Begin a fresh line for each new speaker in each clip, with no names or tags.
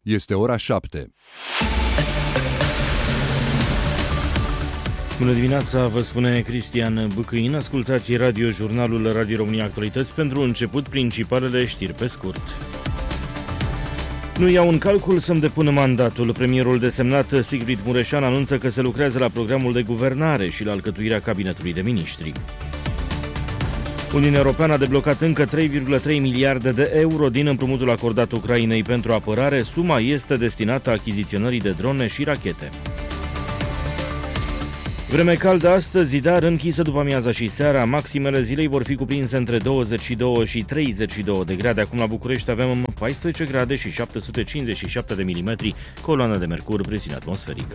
Este ora 7.
Bună dimineața, vă spune Cristian Bâcâin. Ascultați radiojurnalul Radio România Actualități pentru început principalele știri pe scurt. Nu iau în calcul să-mi depună mandatul. Premierul desemnat Sigrid Mureșan anunță că se lucrează la programul de guvernare și la alcătuirea cabinetului de miniștri. Uniunea Europeană a deblocat încă 3,3 miliarde de euro din împrumutul acordat Ucrainei pentru apărare. Suma este destinată achiziționării de drone și rachete. Vreme caldă astăzi, dar închisă după amiaza și seara. Maximele zilei vor fi cuprinse între 22 și 32 de grade. Acum la București avem 14 grade și 757 de milimetri, coloană de mercur, presiune atmosferică.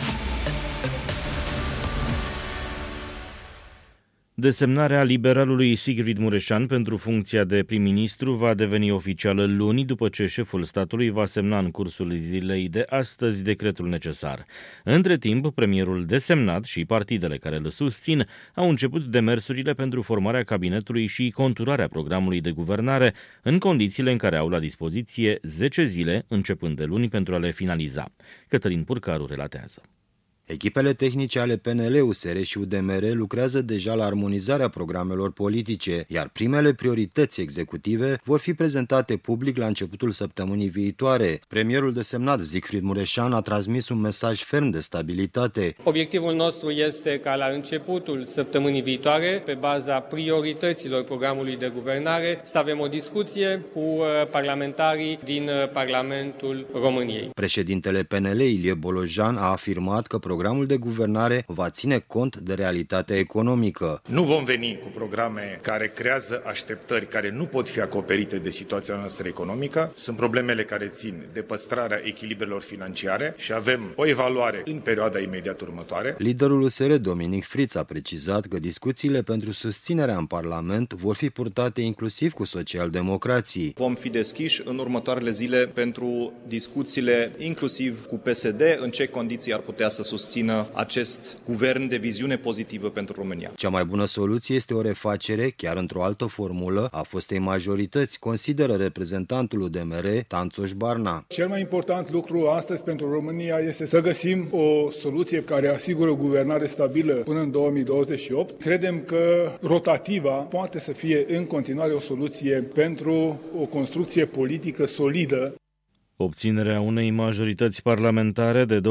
Desemnarea liberalului Sigrid Mureșan pentru funcția de prim-ministru va deveni oficială luni, după ce șeful statului va semna în cursul zilei de astăzi decretul necesar. Între timp, premierul desemnat și partidele care îl susțin au început demersurile pentru formarea cabinetului și conturarea programului de guvernare, în condițiile în care au la dispoziție 10 zile, începând de luni, pentru a le finaliza. Cătălin Purcaru relatează.
Echipele tehnice ale PNL, USR și UDMR lucrează deja la armonizarea programelor politice, iar primele priorități executive vor fi prezentate public la începutul săptămânii viitoare. Premierul desemnat Sigrid Mureșan a transmis un mesaj ferm de stabilitate.
Obiectivul nostru este ca la începutul săptămânii viitoare, pe baza priorităților programului de guvernare, să avem o discuție cu parlamentarii din Parlamentul României.
Președintele PNL, Ilie Bolojan, a afirmat că programul de guvernare va ține cont de realitatea economică.
Nu vom veni cu programe care creează așteptări care nu pot fi acoperite de situația noastră economică. Sunt problemele care țin de păstrarea echilibrelor financiare și avem o evaluare în perioada imediat următoare.
Liderul USR, Dominic Friț, a precizat că discuțiile pentru susținerea în Parlament vor fi purtate inclusiv cu socialdemocrații.
Vom fi deschiși în următoarele zile pentru discuțiile inclusiv cu PSD, în ce condiții ar putea să susțină acest guvern de viziune pozitivă pentru România.
Cea mai bună soluție este o refacere, chiar într-o altă formulă, a fostei majorități, consideră reprezentantul UDMR, Tanțoș Barna.
Cel mai important lucru astăzi pentru România este să găsim o soluție care asigură o guvernare stabilă până în 2028. Credem că rotativa poate să fie în continuare o soluție pentru o construcție politică solidă.
Obținerea unei majorități parlamentare de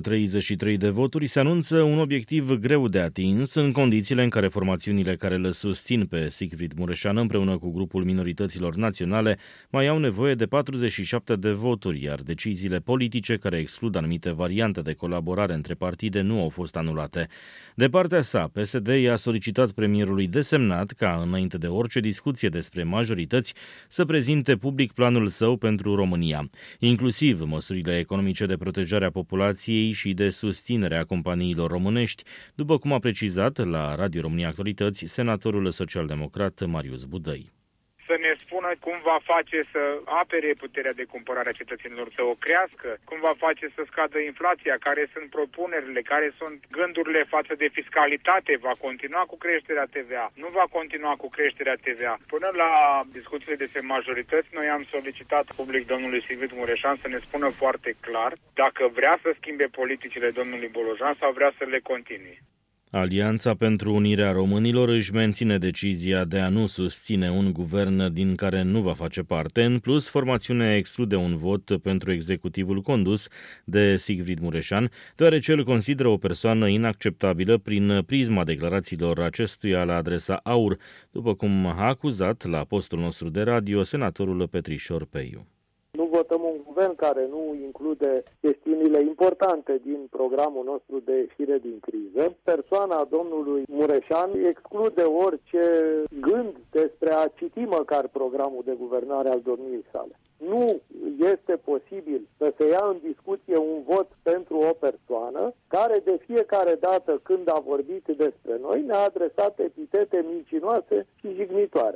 233 de voturi se anunță un obiectiv greu de atins în condițiile în care formațiunile care le susțin pe Sigrid Mureșan împreună cu grupul minorităților naționale mai au nevoie de 47 de voturi, iar deciziile politice care exclud anumite variante de colaborare între partide nu au fost anulate. De partea sa, PSD i-a solicitat premierului desemnat ca, înainte de orice discuție despre majorități, să prezinte public planul său pentru România, inclusiv măsurile economice de protejare a populației și de susținere a companiilor românești, după cum a precizat la Radio România Actualități senatorul social-democrat Marius Budăi.
Să ne spună cum va face să apere puterea de cumpărare a cetățenilor, să o crească, cum va face să scadă inflația, care sunt propunerile, care sunt gândurile față de fiscalitate, va continua cu creșterea TVA, nu va continua cu creșterea TVA. Până la discuțiile despre majorități, noi am solicitat public domnului Sigrid Mureșan să ne spună foarte clar dacă vrea să schimbe politicile domnului Bolojan sau vrea să le continue.
Alianța pentru Unirea Românilor își menține decizia de a nu susține un guvern din care nu va face parte. În plus, formațiunea exclude un vot pentru executivul condus de Sigrid Mureșan, deoarece îl consideră o persoană inacceptabilă prin prisma declarațiilor acestuia la adresa AUR, după cum a acuzat la postul nostru de radio senatorul Petrișor Peiu.
Nu votăm un guvern care nu include chestiunile importante din programul nostru de ieșire din criză. Persoana domnului Mureșan exclude orice gând despre a citi măcar programul de guvernare al domniei sale. Nu este posibil să se ia în discuție un vot pentru o persoană care de fiecare dată când a vorbit despre noi ne-a adresat epitete mincinoase și jignitoare.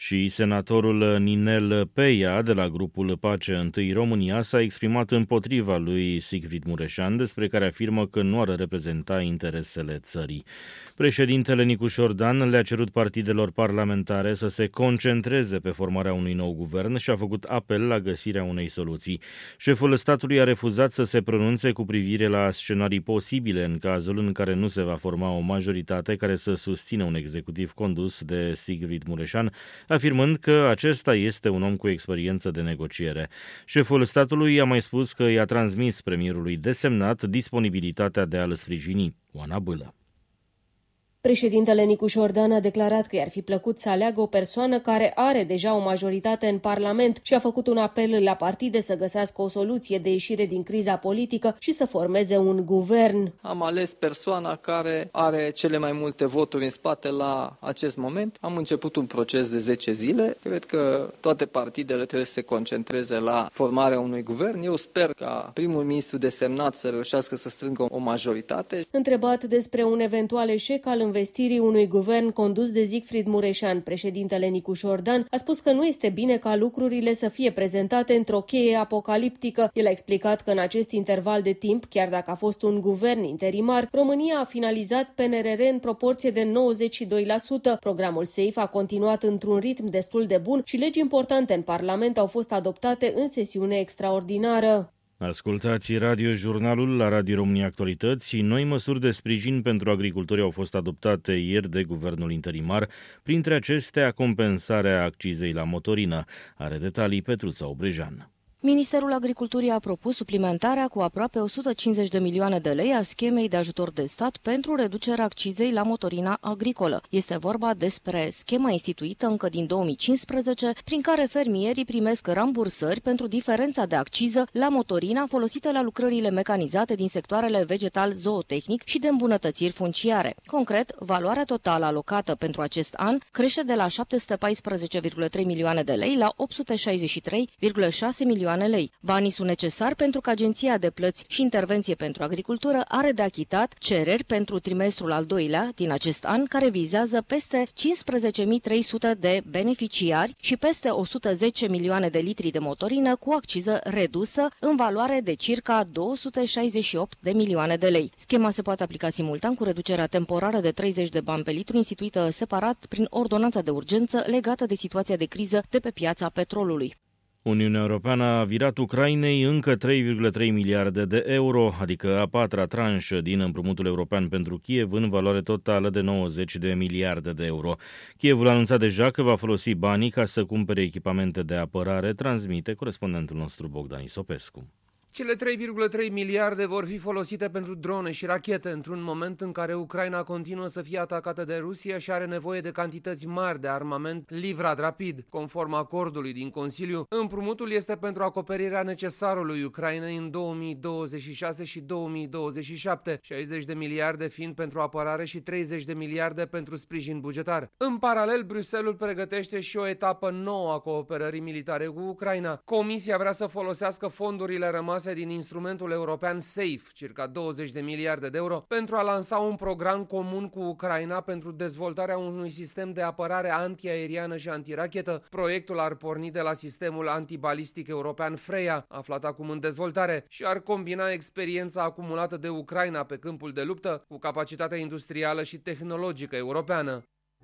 Și senatorul Ninel Peia de la grupul Pace I România s-a exprimat împotriva lui Sigrid Mureșan, despre care afirmă că nu ar reprezenta interesele țării. Președintele Nicușor Dan le-a cerut partidelor parlamentare să se concentreze pe formarea unui nou guvern și a făcut apel la găsirea unei soluții. Șeful statului a refuzat să se pronunțe cu privire la scenarii posibile în cazul în care nu se va forma o majoritate care să susțină un executiv condus de Sigrid Mureșan, afirmând că acesta este un om cu experiență de negociere. Șeful statului a mai spus că i-a transmis premierului desemnat disponibilitatea de a-l sprijini. Oana Bâlă.
Președintele Nicușor Dan a declarat că i-ar fi plăcut să aleagă o persoană care are deja o majoritate în Parlament și a făcut un apel la partide să găsească o soluție de ieșire din criza politică și să formeze un guvern.
Am ales persoana care are cele mai multe voturi în spate la acest moment. Am început un proces de 10 zile. Cred că toate partidele trebuie să se concentreze la formarea unui guvern. Eu sper ca primul ministru desemnat să reușească să strângă o majoritate.
Întrebat despre un eventual eșec al investirii unui guvern condus de Sigrid Mureșan, președintele Nicușor Dan a spus că nu este bine ca lucrurile să fie prezentate într-o cheie apocaliptică. El a explicat că în acest interval de timp, chiar dacă a fost un guvern interimar, România a finalizat PNRR în proporție de 92%. Programul SAFE a continuat într-un ritm destul de bun și legi importante în Parlament au fost adoptate în sesiune extraordinară.
Ascultați radiojurnalul la Radio România Actualități. Noi măsuri de sprijin pentru agricultori au fost adoptate ieri de guvernul interimar, printre acestea compensarea accizei la motorină. Are detalii Petruța Obrejan.
Ministerul Agriculturii a propus suplimentarea cu aproape 150 de milioane de lei a schemei de ajutor de stat pentru reducerea accizei la motorina agricolă. Este vorba despre schema instituită încă din 2015, prin care fermierii primesc rambursări pentru diferența de acciză la motorina folosită la lucrările mecanizate din sectoarele vegetal-zootehnic și de îmbunătățiri funciare. Concret, valoarea totală alocată pentru acest an crește de la 714,3 milioane de lei la 863,6 milioane lei. Banii sunt necesari pentru că Agenția de Plăți și Intervenție pentru Agricultură are de achitat cereri pentru trimestrul al doilea din acest an, care vizează peste 15.300 de beneficiari și peste 110 milioane de litri de motorină cu acciză redusă în valoare de circa 268 de milioane de lei. Schema se poate aplica simultan cu reducerea temporară de 30 de bani pe litru instituită separat prin ordonanța de urgență legată de situația de criză de pe piața petrolului.
Uniunea Europeană a virat Ucrainei încă 3,3 miliarde de euro, adică a patra tranșă din împrumutul european pentru Kiev, în valoare totală de 90 de miliarde de euro. Kievul a anunțat deja că va folosi banii ca să cumpere echipamente de apărare, transmite corespondentul nostru Bogdan Isopescu.
Cele 3,3 miliarde vor fi folosite pentru drone și rachete, într-un moment în care Ucraina continuă să fie atacată de Rusia și are nevoie de cantități mari de armament livrat rapid. Conform acordului din Consiliu, împrumutul este pentru acoperirea necesarului Ucrainei în 2026 și 2027, 60 de miliarde fiind pentru apărare și 30 de miliarde pentru sprijin bugetar. În paralel, Bruxelles pregătește și o etapă nouă a cooperării militare cu Ucraina. Comisia vrea să folosească fondurile rămase din instrumentul european SAFE, circa 20 de miliarde de euro, pentru a lansa un program comun cu Ucraina pentru dezvoltarea unui sistem de apărare antiaeriană și antirachetă. Proiectul ar porni de la sistemul antibalistic european Freya, aflat acum în dezvoltare, și ar combina experiența acumulată de Ucraina pe câmpul de luptă cu capacitatea industrială și tehnologică europeană.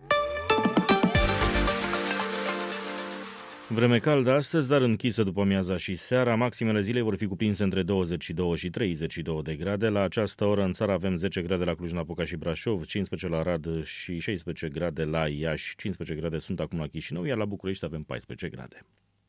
Vreme caldă astăzi, dar închisă după amiaza și seara. Maximele zilei vor fi cuprinse între 22 și 32 de grade. La această oră în țară avem 10 grade la Cluj-Napoca și Brașov, 15 la Arad și 16 grade la Iași. 15 grade sunt acum la Chișinău, iar la București avem 14 grade.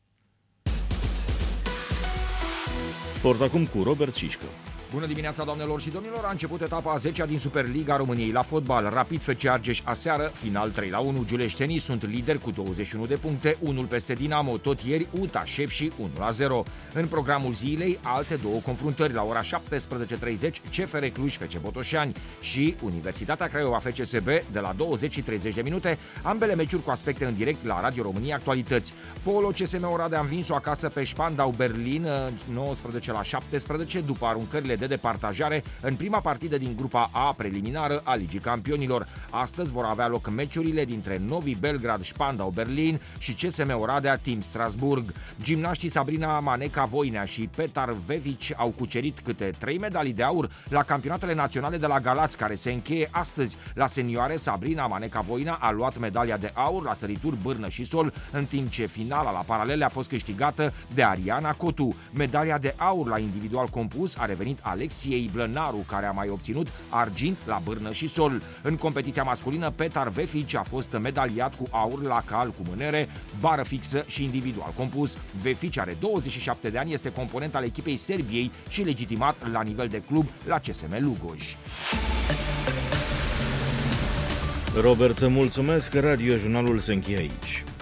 Sport acum cu Robert Cișcă.
Bună dimineața, doamnelor și domnilor! A început etapa a 10-a din Superliga României la fotbal. Rapid FC Argeș aseară, final 3-1. Giuleștenii sunt lideri cu 21 de puncte, unul peste Dinamo. Tot ieri, UTA Șepși 1-0. În programul zilei, alte două confruntări la ora 17:30, CFR Cluj FC Botoșani și Universitatea Craiova FCSB de la 20 și 30 de minute, ambele meciuri cu aspecte în direct la Radio România Actualități. Polo CSM Oradea a învins-o acasă pe Spandau Berlin 19-17 după aruncările de departajare în prima partidă din grupa A preliminară a Ligii Campionilor. Astăzi vor avea loc meciurile dintre Novi Belgrad, Spandau Berlin și CSM Oradea Team Strasburg. Gimnaștii Sabrina Maneca-Voinea și Petar Vevic au cucerit câte 3 medalii de aur la campionatele naționale de la Galați, care se încheie astăzi. La senioare, Sabrina Maneca-Voinea a luat medalia de aur la sărituri bârnă și sol, în timp ce finala la paralele a fost câștigată de Ariana Cotu. Medalia de aur la individual compus a revenit Alexiei Blănaru, care a mai obținut argint la bârnă și sol. În competiția masculină, Petar Vefic a fost medaliat cu aur la cal cu mânere, bară fixă și individual compus. Vefic are 27 de ani, este component al echipei Serbiei și legitimat la nivel de club la CSM Lugoj.
Robert, mulțumesc. Radio Jurnalul se încheie aici.